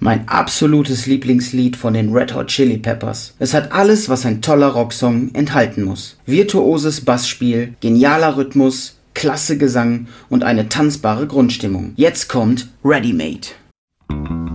Mein absolutes Lieblingslied von den Red Hot Chili Peppers. Es hat alles, was ein toller Rocksong enthalten muss. Virtuoses Bassspiel, genialer Rhythmus, klasse Gesang und eine tanzbare Grundstimmung. Jetzt kommt Ready Made.